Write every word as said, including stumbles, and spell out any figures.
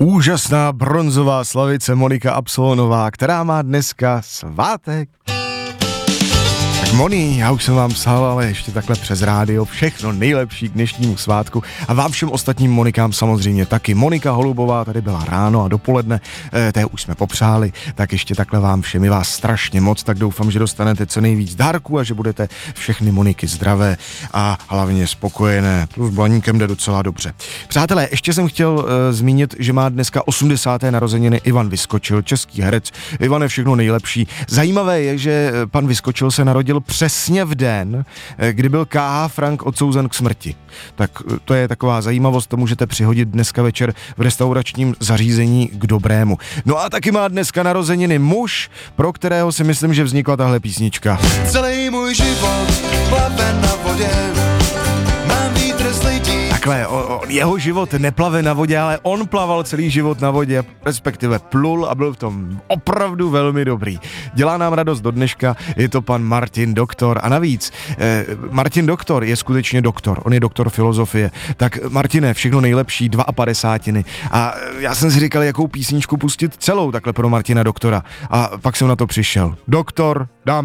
Úžasná bronzová slavice Monika Absolonová, která má dneska svátek. Tak Moni, já už jsem vám psal, ale ještě takhle přes rádio, všechno nejlepší k dnešnímu svátku a vám všem ostatním Monikám samozřejmě taky. Monika Holubová tady byla ráno a dopoledne, eh, té už jsme popřáli, tak ještě takhle vám všem, je vás strašně moc, tak doufám, že dostanete co nejvíc dárků a že budete všechny Moniky zdravé a hlavně spokojené. To s Blaníkem jde docela dobře. Přátelé, ještě jsem chtěl eh, zmínit, že má dneska osmdesáté narozeniny Ivan Vyskočil, český herec. Ivan je všechno nejlepší. Zajímavé je, že pan Vyskočil se narodil přesně v den, kdy byl K H Frank odsouzen k smrti. Tak to je taková zajímavost, to můžete přihodit dneska večer v restauračním zařízení k dobrému. No a taky má dneska narozeniny muž, pro kterého si myslím, že vznikla tahle písnička. Celý můj život plave na vodě, mám vítr z lidí. Takhle, o, o, jeho život neplave na vodě, ale on plaval celý život na vodě, respektive plul a byl v tom opravdu velmi dobrý. Dělá nám radost do dneška, je to pan Martin Doktor a navíc, eh, Martin Doktor je skutečně doktor, on je doktor filozofie, tak Martine, všechno nejlepší, padesátiny a já jsem si říkal, jakou písničku pustit celou takhle pro Martina Doktora a pak jsem na to přišel. Doktor, dám